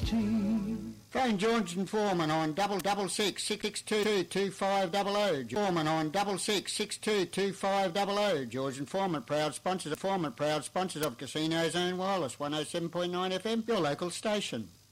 Phone George and Foreman on 666-662-2500. Foreman on 666-662-2500. George and Foreman, proud sponsors of Casino Zone Wireless, 107.9 FM, your local station.